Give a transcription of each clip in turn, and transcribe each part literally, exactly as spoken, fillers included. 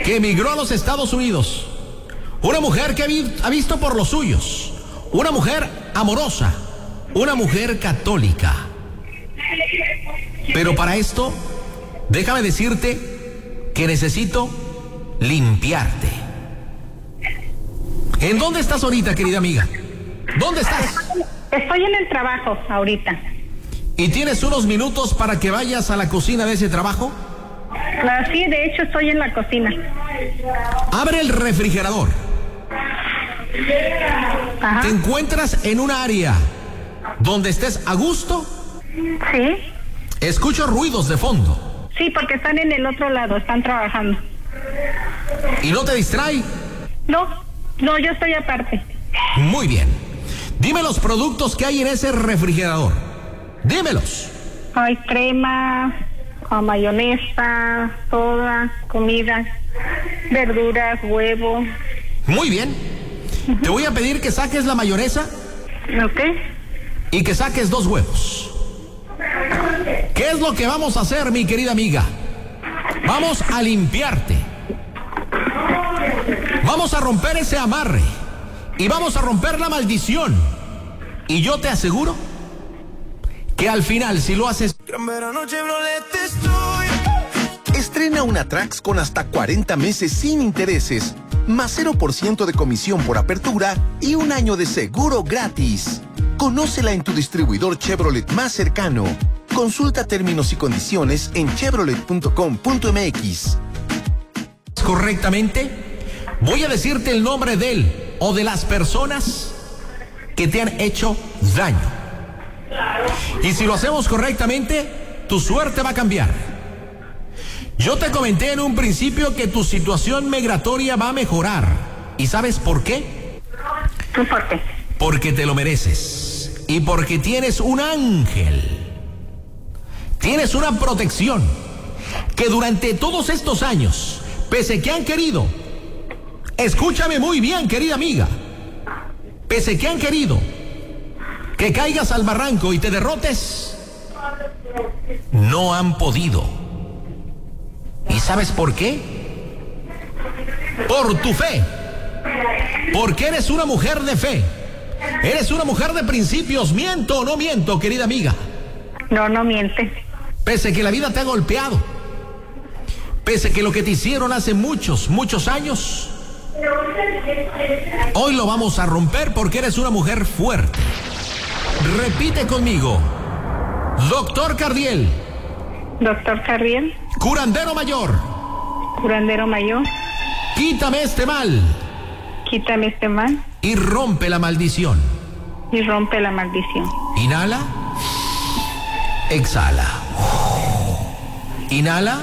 que emigró a los Estados Unidos. Una mujer que ha visto por los suyos. Una mujer amorosa. Una mujer católica. Pero para esto, déjame decirte que necesito limpiarte. ¿En dónde estás ahorita, querida amiga? ¿Dónde estás? Estoy en el trabajo ahorita. ¿Y tienes unos minutos para que vayas a la cocina de ese trabajo? Ah, sí, de hecho estoy en la cocina. Abre el refrigerador. Ajá. ¿Te encuentras en un área donde estés a gusto? Sí. Escucho ruidos de fondo. Sí, porque están en el otro lado, están trabajando. ¿Y no te distrae? No, no, yo estoy aparte. Muy bien. Dime los productos que hay en ese refrigerador. Dímelos. Hay crema, mayonesa, soda, comida, verduras, huevo. Muy bien. Uh-huh. Te voy a pedir que saques la mayonesa. Ok. Y que saques dos huevos. ¿Qué es lo que vamos a hacer, mi querida amiga? Vamos a limpiarte. Vamos a romper ese amarre. Y vamos a romper la maldición. Y yo te aseguro que al final, si lo haces... Estrena una Trax con hasta cuarenta meses sin intereses, más cero por ciento de comisión por apertura y un año de seguro gratis. Conócela en tu distribuidor Chevrolet más cercano. Consulta términos y condiciones en chevrolet punto com punto m x. Correctamente, voy a decirte el nombre de él o de las personas que te han hecho daño. Y si lo hacemos correctamente, tu suerte va a cambiar. Yo te comenté en un principio que tu situación migratoria va a mejorar. ¿Y sabes por qué? ¿Por qué? Porque te lo mereces. Y porque tienes un ángel. Tienes una protección que durante todos estos años, pese que han querido, escúchame muy bien, querida amiga, pese que han querido que caigas al barranco y te derrotes, no han podido. ¿Y sabes por qué? Por tu fe. Porque eres una mujer de fe. Eres una mujer de principios. ¿Miento o no miento, querida amiga? No, no miente. Pese que la vida te ha golpeado, pese que lo que te hicieron hace muchos, muchos años, hoy lo vamos a romper porque eres una mujer fuerte. Repite conmigo. Doctor Cardiel. Doctor Cardiel. Curandero mayor. Curandero mayor. Quítame este mal. Quítame este mal. Y rompe la maldición. Y rompe la maldición. Inhala. Exhala. Inhala.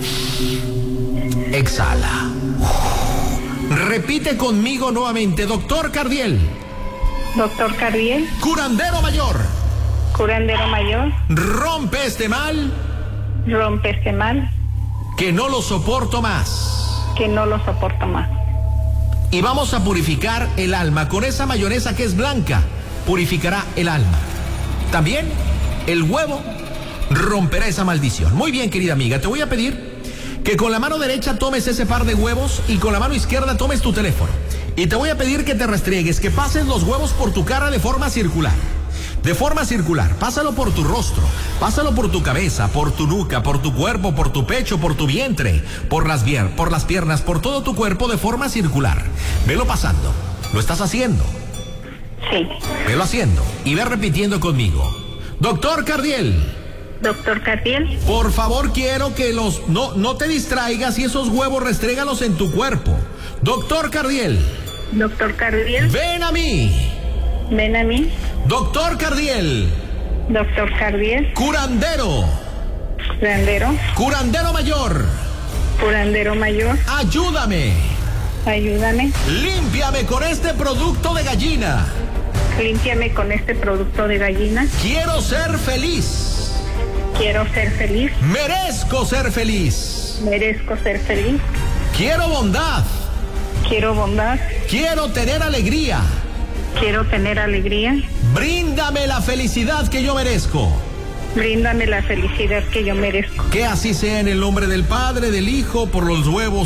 Exhala. Repite conmigo nuevamente. Doctor Cardiel. Doctor Cardiel. Curandero mayor. Curandero mayor. Rompe este mal. Rompe este mal. Que no lo soporto más. Que no lo soporto más. Y vamos a purificar el alma. Con esa mayonesa que es blanca, purificará el alma. También el huevo romperá esa maldición. Muy bien, querida amiga, te voy a pedir que con la mano derecha tomes ese par de huevos y con la mano izquierda tomes tu teléfono. Y te voy a pedir que te restriegues, que pases los huevos por tu cara de forma circular. De forma circular, pásalo por tu rostro, pásalo por tu cabeza, por tu nuca, por tu cuerpo, por tu pecho, por tu vientre, por las, vier- por las piernas, por todo tu cuerpo de forma circular. Velo pasando. ¿Lo estás haciendo? Sí. Velo haciendo y ve repitiendo conmigo. Doctor Cardiel. Doctor Cardiel. Por favor, quiero que los... No, no te distraigas y esos huevos restrégalos en tu cuerpo. Doctor Cardiel. Doctor Cardiel. Ven a mí. Ven a mí. Doctor Cardiel. Doctor Cardiel. Curandero. Curandero. Curandero mayor. Curandero mayor. Ayúdame. Ayúdame. Límpiame con este producto de gallina. Límpiame con este producto de gallina. Quiero ser feliz. Quiero ser feliz. Merezco ser feliz. Merezco ser feliz. Quiero bondad. Quiero bondad. Quiero tener alegría. Quiero tener alegría. Bríndame la felicidad que yo merezco. Bríndame la felicidad que yo merezco. Que así sea en el nombre del Padre, del Hijo, por los huevos